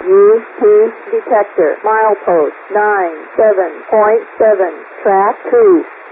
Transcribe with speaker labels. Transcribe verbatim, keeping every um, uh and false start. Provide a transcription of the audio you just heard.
Speaker 1: Use Cruise Detector. Milepost nine seven point seven. Track two.